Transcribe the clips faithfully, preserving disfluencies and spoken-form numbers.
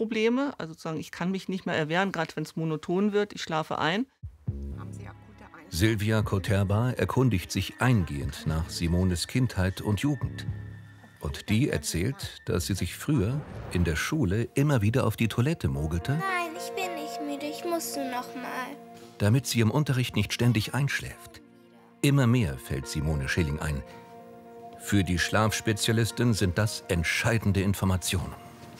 Schlafprobleme. Also sozusagen, ich kann mich nicht mehr erwehren, gerade wenn es monoton wird. Ich schlafe ein. Silvia Koterba erkundigt sich eingehend nach Simones Kindheit und Jugend. Und die erzählt, dass sie sich früher in der Schule immer wieder auf die Toilette mogelte. Nein, ich bin nicht müde, ich muss nur noch mal. Damit sie im Unterricht nicht ständig einschläft. Immer mehr fällt Simone Schilling ein. Für die Schlafspezialistin sind das entscheidende Informationen.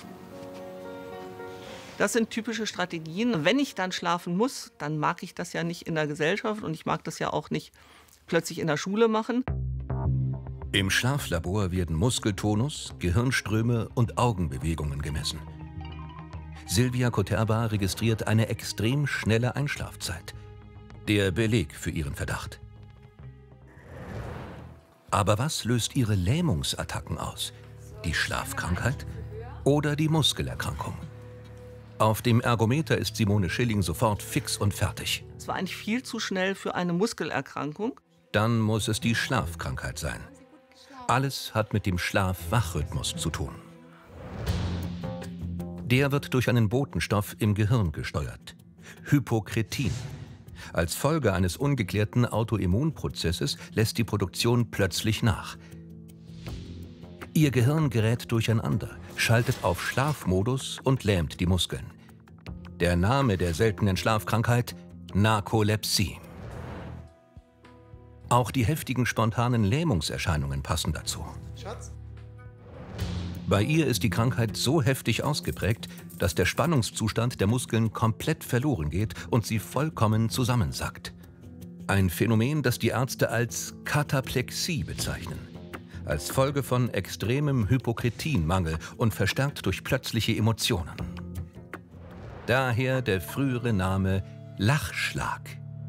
Das sind typische Strategien. Wenn ich dann schlafen muss, dann mag ich das ja nicht in der Gesellschaft und ich mag das ja auch nicht plötzlich in der Schule machen. Im Schlaflabor werden Muskeltonus, Gehirnströme und Augenbewegungen gemessen. Silvia Koterba registriert eine extrem schnelle Einschlafzeit. Der Beleg für ihren Verdacht. Aber was löst ihre Lähmungsattacken aus? Die Schlafkrankheit oder die Muskelerkrankung? Auf dem Ergometer ist Simone Schilling sofort fix und fertig. Es war eigentlich viel zu schnell für eine Muskelerkrankung. Dann muss es die Schlafkrankheit sein. Alles hat mit dem Schlaf-Wach-Rhythmus zu tun. Der wird durch einen Botenstoff im Gehirn gesteuert. Hypokretin. Als Folge eines ungeklärten Autoimmunprozesses lässt die Produktion plötzlich nach. Ihr Gehirn gerät durcheinander, schaltet auf Schlafmodus und lähmt die Muskeln. Der Name der seltenen Schlafkrankheit: Narkolepsie. Auch die heftigen spontanen Lähmungserscheinungen passen dazu. Schatz? Bei ihr ist die Krankheit so heftig ausgeprägt, dass der Spannungszustand der Muskeln komplett verloren geht und sie vollkommen zusammensackt. Ein Phänomen, das die Ärzte als Kataplexie bezeichnen. Als Folge von extremem Hypokretinmangel und verstärkt durch plötzliche Emotionen. Daher der frühere Name Lachschlag.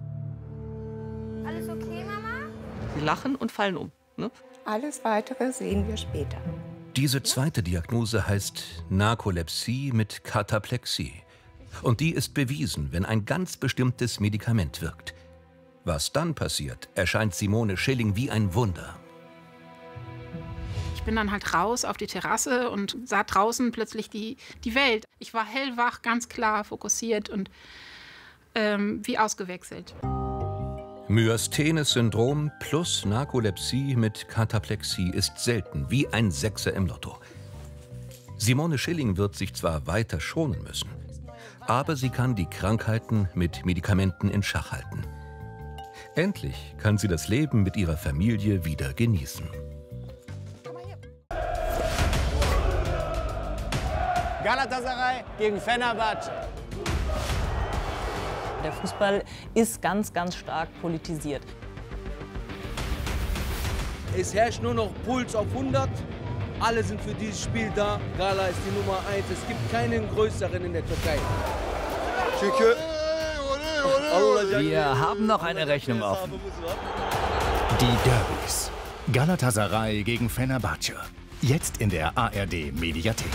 Alles okay, Mama? Sie lachen und fallen um. Ne? Alles Weitere sehen wir später. Diese zweite Diagnose heißt Narkolepsie mit Kataplexie. Und die ist bewiesen, wenn ein ganz bestimmtes Medikament wirkt. Was dann passiert, erscheint Simone Schilling wie ein Wunder. Ich bin dann halt raus auf die Terrasse und sah draußen plötzlich die, die Welt. Ich war hellwach, ganz klar, fokussiert und ähm, wie ausgewechselt. Myasthenes-Syndrom plus Narkolepsie mit Kataplexie ist selten, wie ein Sechser im Lotto. Simone Schilling wird sich zwar weiter schonen müssen, aber sie kann die Krankheiten mit Medikamenten in Schach halten. Endlich kann sie das Leben mit ihrer Familie wieder genießen. Galatasaray gegen Fenerbahce. Der Fußball ist ganz, ganz stark politisiert. Es herrscht nur noch Puls auf hundert. Alle sind für dieses Spiel da. Gala ist die Nummer eins. Es gibt keinen größeren in der Türkei. Wir haben noch eine Rechnung offen. Die Derbys. Galatasaray gegen Fenerbahce. Jetzt in der A R D-Mediathek.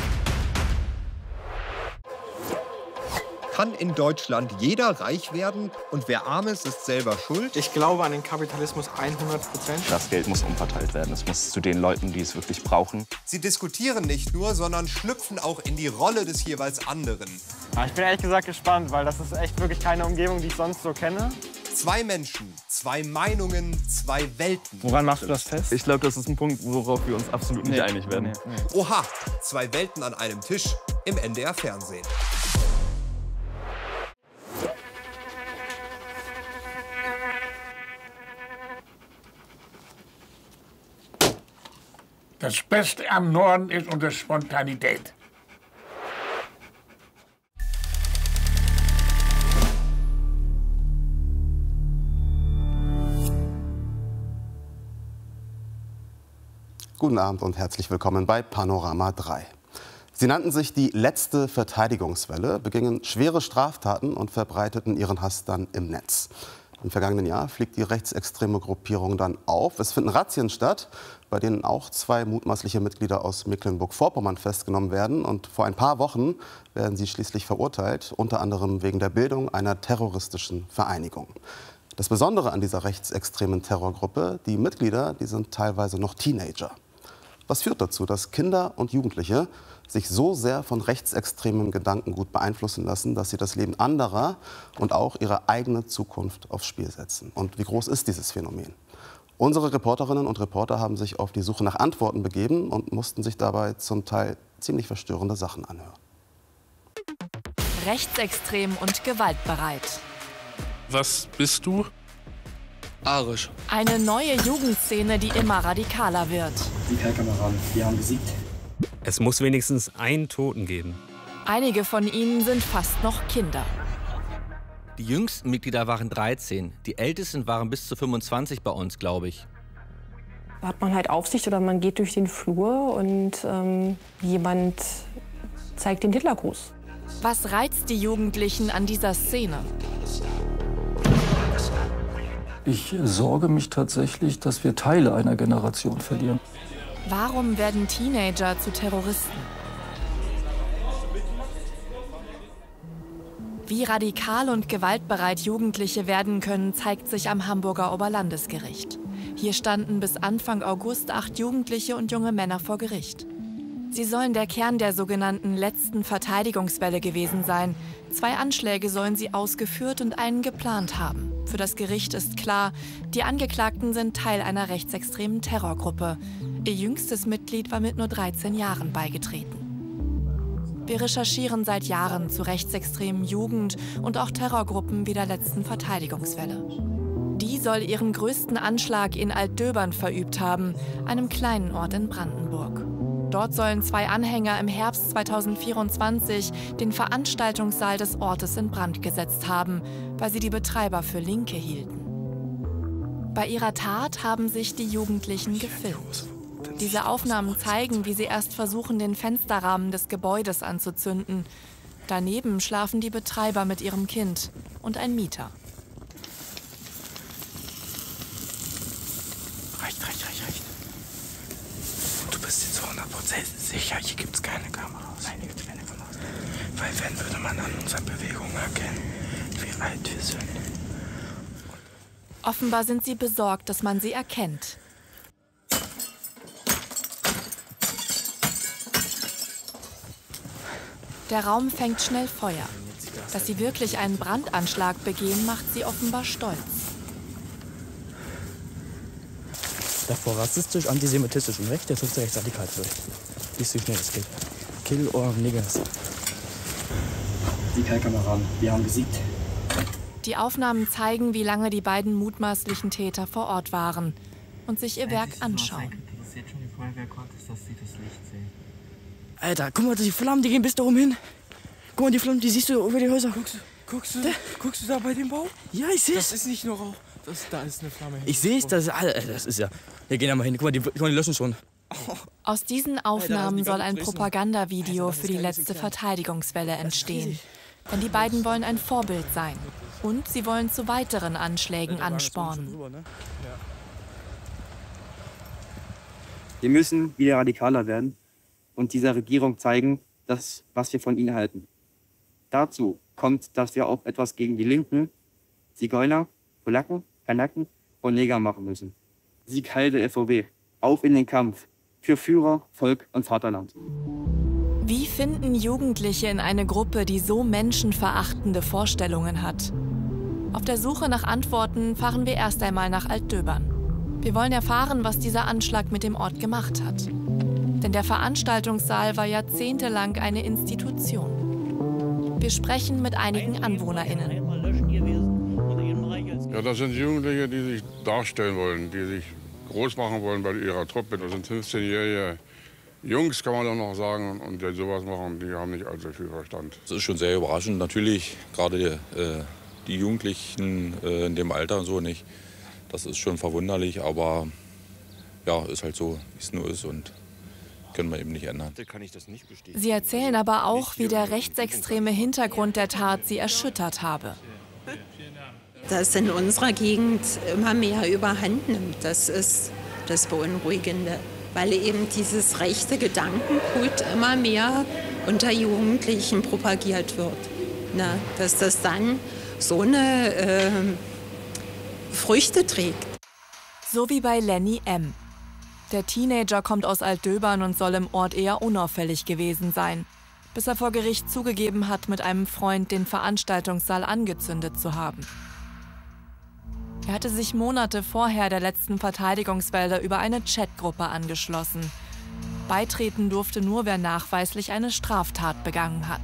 Kann in Deutschland jeder reich werden und wer arm ist, ist selber schuld? Ich glaube an den Kapitalismus hundert Prozent. Das Geld muss umverteilt werden. Es muss zu den Leuten, die es wirklich brauchen. Sie diskutieren nicht nur, sondern schlüpfen auch in die Rolle des jeweils anderen. Ja, ich bin ehrlich gesagt gespannt, weil das ist echt wirklich keine Umgebung, die ich sonst so kenne. Zwei Menschen, zwei Meinungen, zwei Welten. Woran machst du das fest? Ich glaube, das ist ein Punkt, worauf wir uns absolut nicht nee. einig werden. Nee, nee. Oha, zwei Welten an einem Tisch im N D R-Fernsehen. Das Beste am Norden ist unsere Spontanität. Guten Abend und herzlich willkommen bei Panorama drei. Sie nannten sich die letzte Verteidigungswelle, begingen schwere Straftaten und verbreiteten ihren Hass dann im Netz. Im vergangenen Jahr fliegt die rechtsextreme Gruppierung dann auf. Es finden Razzien statt, bei denen auch zwei mutmaßliche Mitglieder aus Mecklenburg-Vorpommern festgenommen werden. Und vor ein paar Wochen werden sie schließlich verurteilt, unter anderem wegen der Bildung einer terroristischen Vereinigung. Das Besondere an dieser rechtsextremen Terrorgruppe, die Mitglieder, die sind teilweise noch Teenager. Was führt dazu, dass Kinder und Jugendliche sich so sehr von rechtsextremem Gedankengut beeinflussen lassen, dass sie das Leben anderer und auch ihre eigene Zukunft aufs Spiel setzen. Und wie groß ist dieses Phänomen? Unsere Reporterinnen und Reporter haben sich auf die Suche nach Antworten begeben und mussten sich dabei zum Teil ziemlich verstörende Sachen anhören. Rechtsextrem und gewaltbereit. Was bist du? Arisch. Eine neue Jugendszene, die immer radikaler wird. Die Kameraden, wir haben gesiegt. Es muss wenigstens einen Toten geben. Einige von ihnen sind fast noch Kinder. Die jüngsten Mitglieder waren dreizehn. Die ältesten waren bis zu fünfundzwanzig bei uns, glaube ich. Da hat man halt Aufsicht oder man geht durch den Flur und ähm, jemand zeigt den Hitlergruß. Was reizt die Jugendlichen an dieser Szene? Ich sorge mich tatsächlich, dass wir Teile einer Generation verlieren. Warum werden Teenager zu Terroristen? Wie radikal und gewaltbereit Jugendliche werden können, zeigt sich am Hamburger Oberlandesgericht. Hier standen bis Anfang August acht Jugendliche und junge Männer vor Gericht. Sie sollen der Kern der sogenannten letzten Verteidigungswelle gewesen sein. Zwei Anschläge sollen sie ausgeführt und einen geplant haben. Für das Gericht ist klar, die Angeklagten sind Teil einer rechtsextremen Terrorgruppe. Ihr jüngstes Mitglied war mit nur dreizehn Jahren beigetreten. Wir recherchieren seit Jahren zu rechtsextremen Jugend- und auch Terrorgruppen wie der letzten Verteidigungswelle. Die soll ihren größten Anschlag in Altdöbern verübt haben, einem kleinen Ort in Brandenburg. Dort sollen zwei Anhänger im Herbst zweitausendvierundzwanzig den Veranstaltungssaal des Ortes in Brand gesetzt haben, weil sie die Betreiber für Linke hielten. Bei ihrer Tat haben sich die Jugendlichen gefilmt. Diese Aufnahmen zeigen, wie sie erst versuchen, den Fensterrahmen des Gebäudes anzuzünden. Daneben schlafen die Betreiber mit ihrem Kind und ein Mieter. Reicht, reicht, reicht, reicht. Du bist jetzt hundert Prozent sicher, hier gibt es keine Kameras. Nein, hier gibt es keine Kameras. Weil wenn, würde man an unseren Bewegungen erkennen, wie alt wir sind. Offenbar sind sie besorgt, dass man sie erkennt. Der Raum fängt schnell Feuer. Dass sie wirklich einen Brandanschlag begehen, macht sie offenbar stolz. Davor rassistisch, antisemitistisch und rechts, jetzt wird rechtsradikal durch. Siehst du, wie schnell es geht. Kill or Niggers. Die Kameraden, wir haben gesiegt. Die Aufnahmen zeigen, wie lange die beiden mutmaßlichen Täter vor Ort waren und sich ihr Werk anschauen. Alter, guck mal, die Flammen, die gehen bis da oben hin. Guck mal, die Flammen, die siehst du über die Häuser. Guckst du, guckst du, da. guckst du da bei dem Baum? Ja, ich seh's. Das ist nicht nur Rauch, das, da ist eine Flamme. Ich seh's, das, Alter, das ist ja... Wir gehen da mal hin, guck mal, die, guck mal, die löschen schon. Aus diesen Aufnahmen soll ein Propagandavideo für die letzte Verteidigungswelle entstehen. Denn die beiden wollen ein Vorbild sein. Und sie wollen zu weiteren Anschlägen anspornen. Wir müssen wieder radikaler werden und dieser Regierung zeigen, das, was wir von ihnen halten. Dazu kommt, dass wir auch etwas gegen die Linken, Zigeuner, Polacken, Kanaken und Neger machen müssen. Sieg heil der F O B. Auf in den Kampf. Für Führer, Volk und Vaterland. Wie finden Jugendliche in eine Gruppe, die so menschenverachtende Vorstellungen hat? Auf der Suche nach Antworten fahren wir erst einmal nach Altdöbern. Wir wollen erfahren, was dieser Anschlag mit dem Ort gemacht hat. Denn der Veranstaltungssaal war jahrzehntelang eine Institution. Wir sprechen mit einigen AnwohnerInnen. Ja, das sind Jugendliche, die sich darstellen wollen, die sich groß machen wollen bei ihrer Truppe. Das sind fünfzehnjährige Jungs, kann man doch noch sagen, und die sowas machen, die haben nicht allzu viel Verstand. Das ist schon sehr überraschend. Natürlich, gerade äh, die Jugendlichen äh, in dem Alter und so nicht. Das ist schon verwunderlich, aber ja, ist halt so, wie es nur ist und können wir eben nicht ändern. Sie erzählen aber auch, wie der rechtsextreme Hintergrund der Tat sie erschüttert habe. Dass in unserer Gegend immer mehr überhand nimmt, das ist das Beunruhigende. Weil eben dieses rechte Gedankengut immer mehr unter Jugendlichen propagiert wird. Na, dass das dann so eine äh, Früchte trägt. So wie bei Lenny M. Der Teenager kommt aus Altdöbern und soll im Ort eher unauffällig gewesen sein, bis er vor Gericht zugegeben hat, mit einem Freund den Veranstaltungssaal angezündet zu haben. Er hatte sich Monate vorher der letzten Verteidigungswelle über eine Chatgruppe angeschlossen. Beitreten durfte nur, wer nachweislich eine Straftat begangen hat.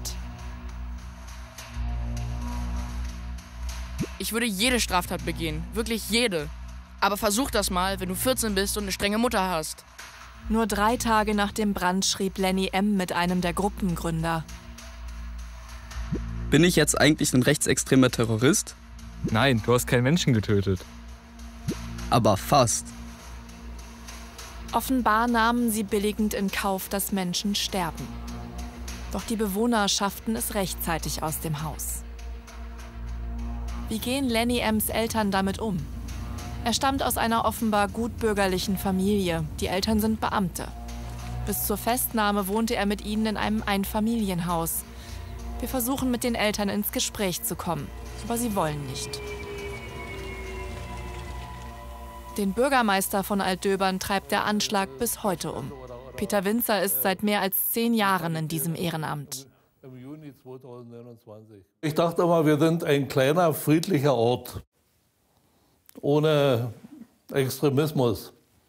Ich würde jede Straftat begehen, wirklich jede. Aber versuch das mal, wenn du vierzehn bist und eine strenge Mutter hast. Nur drei Tage nach dem Brand schrieb Lenny M. mit einem der Gruppengründer. Bin ich jetzt eigentlich ein rechtsextremer Terrorist? Nein, du hast keinen Menschen getötet. Aber fast. Offenbar nahmen sie billigend in Kauf, dass Menschen sterben. Doch die Bewohner schafften es rechtzeitig aus dem Haus. Wie gehen Lenny M.s Eltern damit um? Er stammt aus einer offenbar gutbürgerlichen Familie. Die Eltern sind Beamte. Bis zur Festnahme wohnte er mit ihnen in einem Einfamilienhaus. Wir versuchen, mit den Eltern ins Gespräch zu kommen, aber sie wollen nicht. Den Bürgermeister von Altdöbern treibt der Anschlag bis heute um. Peter Winzer ist seit mehr als zehn Jahren in diesem Ehrenamt. Ich dachte immer, wir sind ein kleiner, friedlicher Ort. Ohne Extremismus,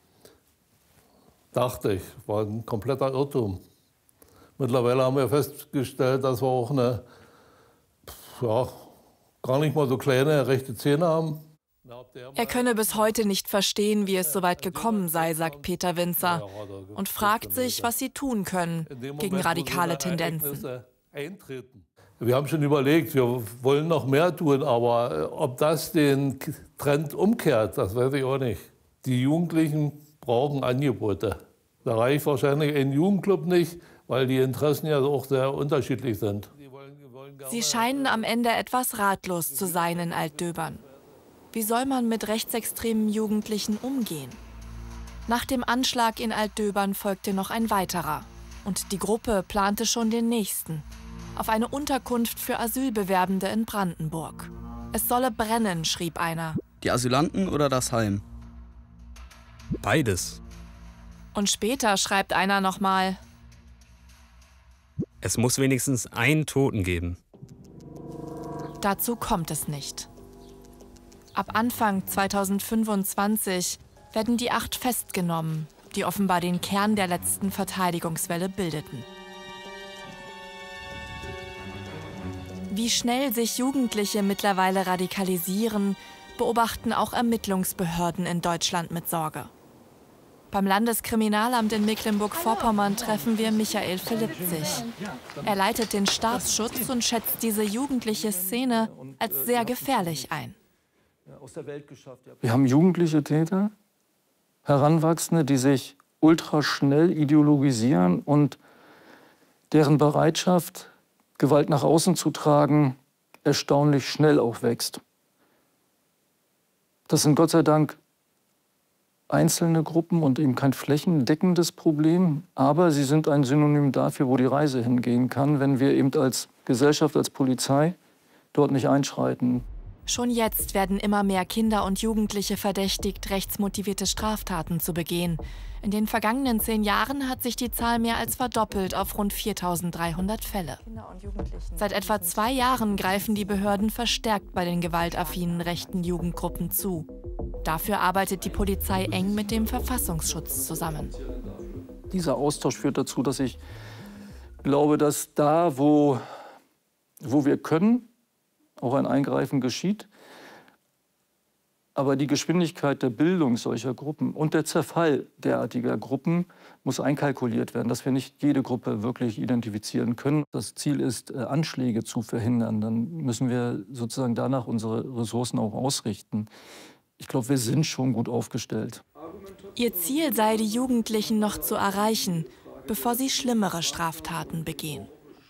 dachte ich, war ein kompletter Irrtum. Mittlerweile haben wir festgestellt, dass wir auch eine, ja, gar nicht mal so kleine rechte Szene haben. Er könne bis heute nicht verstehen, wie es so weit gekommen sei, sagt Peter Winzer, und fragt sich, was sie tun können gegen radikale Tendenzen. Wir haben schon überlegt, wir wollen noch mehr tun, aber ob das den Trend umkehrt, das weiß ich auch nicht. Die Jugendlichen brauchen Angebote. Da reicht wahrscheinlich ein Jugendclub nicht, weil die Interessen ja auch sehr unterschiedlich sind. Sie scheinen am Ende etwas ratlos zu sein in Altdöbern. Wie soll man mit rechtsextremen Jugendlichen umgehen? Nach dem Anschlag in Altdöbern folgte noch ein weiterer. Und die Gruppe plante schon den nächsten. Auf eine Unterkunft für Asylbewerbende in Brandenburg. Es solle brennen, schrieb einer. Die Asylanten oder das Heim? Beides. Und später schreibt einer nochmal: Es muss wenigstens einen Toten geben. Dazu kommt es nicht. Ab Anfang zweitausendfünfundzwanzig werden die acht festgenommen, die offenbar den Kern der letzten Verteidigungswelle bildeten. Wie schnell sich Jugendliche mittlerweile radikalisieren, beobachten auch Ermittlungsbehörden in Deutschland mit Sorge. Beim Landeskriminalamt in Mecklenburg-Vorpommern treffen wir Michael Philippzig. Er leitet den Staatsschutz und schätzt diese jugendliche Szene als sehr gefährlich ein. Wir haben jugendliche Täter, Heranwachsende, die sich ultraschnell ideologisieren und deren Bereitschaft, Gewalt nach außen zu tragen, erstaunlich schnell auch wächst. Das sind Gott sei Dank einzelne Gruppen und eben kein flächendeckendes Problem, aber sie sind ein Synonym dafür, wo die Reise hingehen kann, wenn wir eben als Gesellschaft, als Polizei dort nicht einschreiten. Schon jetzt werden immer mehr Kinder und Jugendliche verdächtigt, rechtsmotivierte Straftaten zu begehen. In den vergangenen zehn Jahren hat sich die Zahl mehr als verdoppelt auf rund viertausenddreihundert Fälle. Seit etwa zwei Jahren greifen die Behörden verstärkt bei den gewaltaffinen rechten Jugendgruppen zu. Dafür arbeitet die Polizei eng mit dem Verfassungsschutz zusammen. Dieser Austausch führt dazu, dass ich glaube, dass da, wo, wo wir können, auch ein Eingreifen geschieht. Aber die Geschwindigkeit der Bildung solcher Gruppen und der Zerfall derartiger Gruppen muss einkalkuliert werden, dass wir nicht jede Gruppe wirklich identifizieren können. Das Ziel ist, Anschläge zu verhindern. Dann müssen wir sozusagen danach unsere Ressourcen auch ausrichten. Ich glaube, wir sind schon gut aufgestellt. Ihr Ziel sei, die Jugendlichen noch zu erreichen, bevor sie schlimmere Straftaten begehen.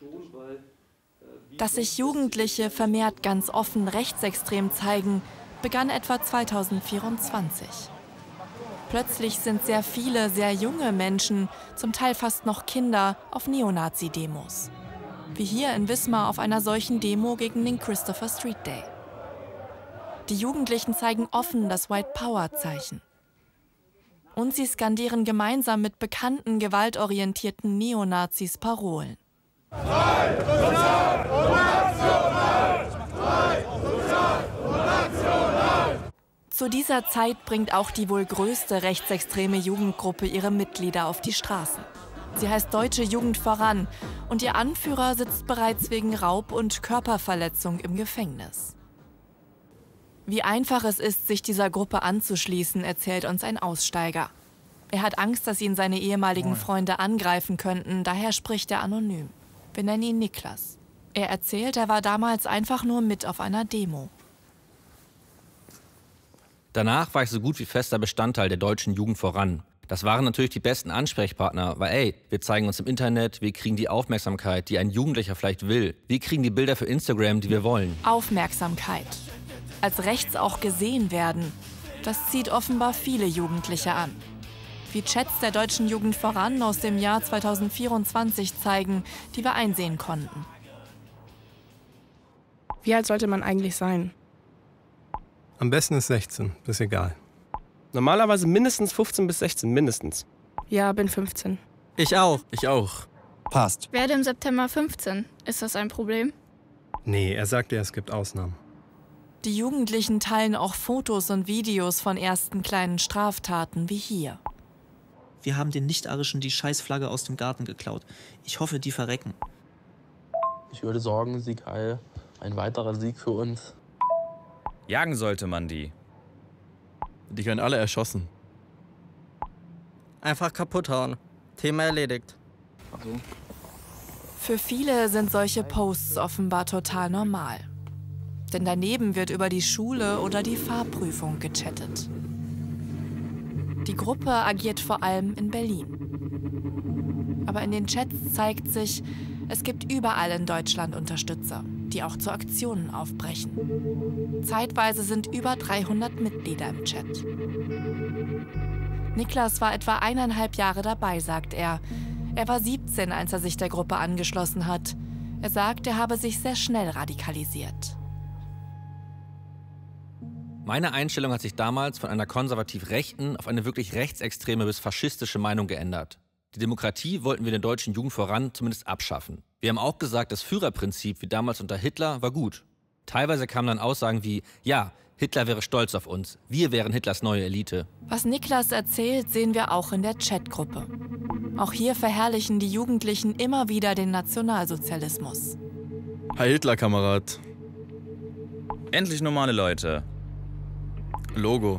Dass sich Jugendliche vermehrt ganz offen rechtsextrem zeigen, begann etwa zweitausendvierundzwanzig. Plötzlich sind sehr viele, sehr junge Menschen, zum Teil fast noch Kinder, auf Neonazi-Demos. Wie hier in Wismar auf einer solchen Demo gegen den Christopher Street Day. Die Jugendlichen zeigen offen das White Power-Zeichen. Und sie skandieren gemeinsam mit bekannten gewaltorientierten Neonazis Parolen. Frei, sozial und national! Frei, sozial und national! Zu dieser Zeit bringt auch die wohl größte rechtsextreme Jugendgruppe ihre Mitglieder auf die Straßen. Sie heißt Deutsche Jugend voran und ihr Anführer sitzt bereits wegen Raub und Körperverletzung im Gefängnis. Wie einfach es ist, sich dieser Gruppe anzuschließen, erzählt uns ein Aussteiger. Er hat Angst, dass ihn seine ehemaligen Freunde angreifen könnten, daher spricht er anonym. Wir nennen ihn Niklas. Er erzählt, er war damals einfach nur mit auf einer Demo. Danach war ich so gut wie fester Bestandteil der Deutschen Jugend voran. Das waren natürlich die besten Ansprechpartner, weil ey, wir zeigen uns im Internet, wir kriegen die Aufmerksamkeit, die ein Jugendlicher vielleicht will. Wir kriegen die Bilder für Instagram, die wir wollen. Aufmerksamkeit. Als rechts auch gesehen werden, das zieht offenbar viele Jugendliche an. Wie Chats der Deutschen Jugend voran aus dem Jahr zweitausendvierundzwanzig zeigen, die wir einsehen konnten. Wie alt sollte man eigentlich sein? Am besten ist sechzehn, ist egal. Normalerweise mindestens fünfzehn bis sechzehn, mindestens. Ja, bin fünfzehn. Ich auch, ich auch. Passt. Werde im September fünfzehn. Ist das ein Problem? Nee, er sagte, es gibt Ausnahmen. Die Jugendlichen teilen auch Fotos und Videos von ersten kleinen Straftaten wie hier. Wir haben den Nicht-Arischen die Scheißflagge aus dem Garten geklaut. Ich hoffe, die verrecken. Ich würde sagen, Sieg Heil, ein weiterer Sieg für uns. Jagen sollte man die. Die werden alle erschossen. Einfach kaputt hauen. Thema erledigt. Okay. Für viele sind solche Posts offenbar total normal. Denn daneben wird über die Schule oder die Fahrprüfung gechattet. Die Gruppe agiert vor allem in Berlin. Aber in den Chats zeigt sich, es gibt überall in Deutschland Unterstützer, die auch zu Aktionen aufbrechen. Zeitweise sind über dreihundert Mitglieder im Chat. Niklas war etwa eineinhalb Jahre dabei, sagt er. Er war siebzehn, als er sich der Gruppe angeschlossen hat. Er sagt, er habe sich sehr schnell radikalisiert. Meine Einstellung hat sich damals von einer konservativ-rechten auf eine wirklich rechtsextreme bis faschistische Meinung geändert. Die Demokratie wollten wir in der Deutschen Jugend voran zumindest abschaffen. Wir haben auch gesagt, das Führerprinzip wie damals unter Hitler war gut. Teilweise kamen dann Aussagen wie, ja, Hitler wäre stolz auf uns, wir wären Hitlers neue Elite. Was Niklas erzählt, sehen wir auch in der Chatgruppe. Auch hier verherrlichen die Jugendlichen immer wieder den Nationalsozialismus. Hi Hitler, Kamerad. Endlich normale Leute. Logo.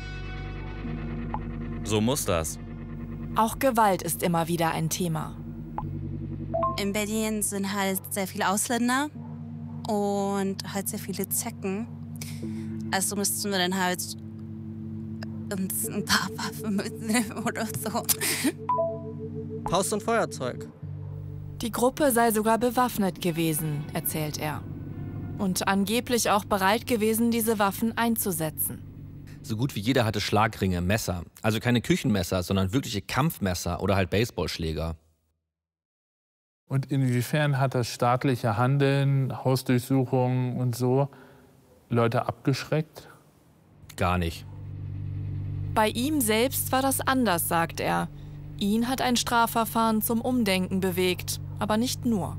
So muss das. Auch Gewalt ist immer wieder ein Thema. In Berlin sind halt sehr viele Ausländer und halt sehr viele Zecken. Also müssten wir dann halt uns ein paar Waffen mitnehmen oder so. Faust und Feuerzeug. Die Gruppe sei sogar bewaffnet gewesen, erzählt er. Und angeblich auch bereit gewesen, diese Waffen einzusetzen. So gut wie jeder hatte Schlagringe, Messer. Also keine Küchenmesser, sondern wirkliche Kampfmesser oder halt Baseballschläger. Und inwiefern hat das staatliche Handeln, Hausdurchsuchungen und so Leute abgeschreckt? Gar nicht. Bei ihm selbst war das anders, sagt er. Ihn hat ein Strafverfahren zum Umdenken bewegt, aber nicht nur.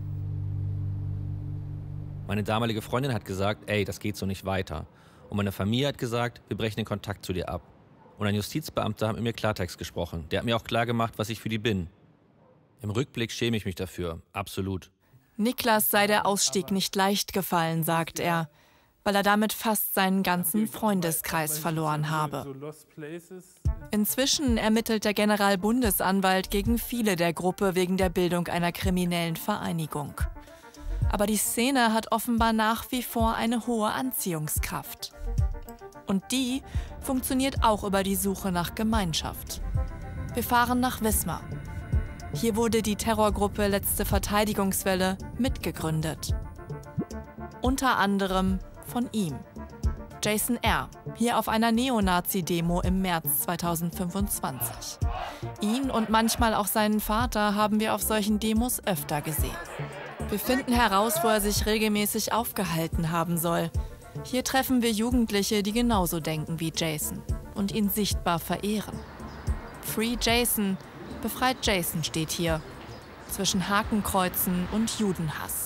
Meine damalige Freundin hat gesagt, ey, das geht so nicht weiter. Und meine Familie hat gesagt, wir brechen den Kontakt zu dir ab. Und ein Justizbeamter hat mit mir Klartext gesprochen. Der hat mir auch klar gemacht, was ich für die bin. Im Rückblick schäme ich mich dafür, absolut. Niklas sei der Ausstieg nicht leicht gefallen, sagt er, weil er damit fast seinen ganzen Freundeskreis verloren habe. Inzwischen ermittelt der Generalbundesanwalt gegen viele der Gruppe wegen der Bildung einer kriminellen Vereinigung. Aber die Szene hat offenbar nach wie vor eine hohe Anziehungskraft. Und die funktioniert auch über die Suche nach Gemeinschaft. Wir fahren nach Wismar. Hier wurde die Terrorgruppe Letzte Verteidigungswelle mitgegründet. Unter anderem von ihm, Jason R., hier auf einer Neonazi-Demo im März zweitausendfünfundzwanzig. Ihn und manchmal auch seinen Vater haben wir auf solchen Demos öfter gesehen. Wir finden heraus, wo er sich regelmäßig aufgehalten haben soll. Hier treffen wir Jugendliche, die genauso denken wie Jason und ihn sichtbar verehren. Free Jason, befreit Jason steht hier. Zwischen Hakenkreuzen und Judenhass.